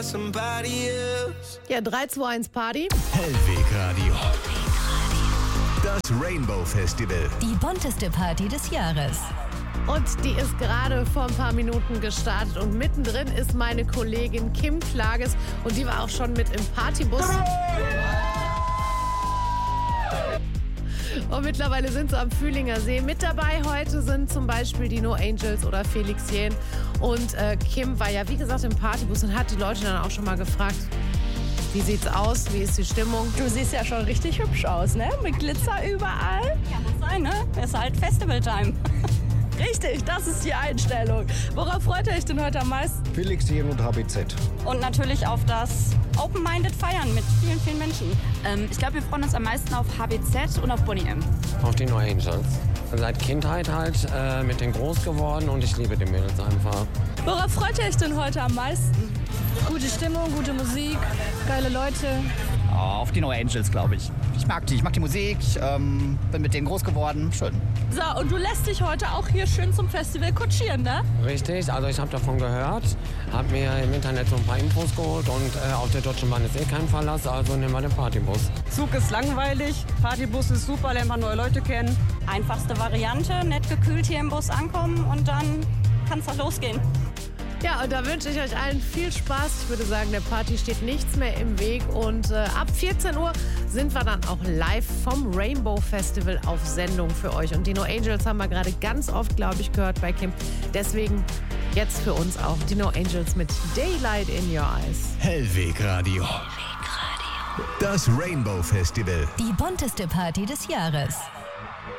Ja, 3, 2, 1 Party. Hellwegradio. Das Rainbow Festival. Die bunteste Party des Jahres. Und die ist gerade vor ein paar Minuten gestartet. Und mittendrin ist meine Kollegin Kim Klages. Und die war auch schon mit im Partybus. Und mittlerweile sind sie am Fühlinger See. Mit dabei heute sind zum Beispiel die No Angels oder Felix Jähn. Und Kim war ja, wie gesagt, im Partybus und hat die Leute dann auch schon mal gefragt, wie sieht's aus, wie ist die Stimmung? Du siehst ja schon richtig hübsch aus, ne? Mit Glitzer überall. Ja, muss sein, ne? Ist halt Festival-Time. Richtig, das ist die Einstellung. Worauf freut ihr euch denn heute am meisten? Felix Jähn und HBZ. Und natürlich auf das Open-Minded Feiern mit vielen, vielen Menschen. Ich glaube, wir freuen uns am meisten auf HBZ und auf Boney M. Auf die No Angels. Seit Kindheit halt mit denen groß geworden und ich liebe die Mädels einfach. Worauf freut ihr euch denn heute am meisten? Gute Stimmung, gute Musik, geile Leute. Auf die No Angels, glaube ich. Ich mag die Musik, bin mit denen groß geworden, schön. So, und du lässt dich heute auch hier schön zum Festival kutschieren, ne? Richtig, also ich habe davon gehört, habe mir im Internet so ein paar Infos geholt und auf der Deutschen Bahn ist kein Verlass, also nehmen wir den Partybus. Zug ist langweilig, Partybus ist super, lernt man neue Leute kennen. Einfachste Variante, nett gekühlt hier im Bus ankommen und dann kann's auch losgehen. Ja, und da wünsche ich euch allen viel Spaß. Ich würde sagen, der Party steht nichts mehr im Weg. Und ab 14 Uhr sind wir dann auch live vom Rainbow Festival auf Sendung für euch. Und die No Angels haben wir gerade ganz oft, glaube ich, gehört bei Kim. Deswegen jetzt für uns auch die No Angels mit Daylight in Your Eyes. Hellwegradio. Das Rainbow Festival. Die bunteste Party des Jahres.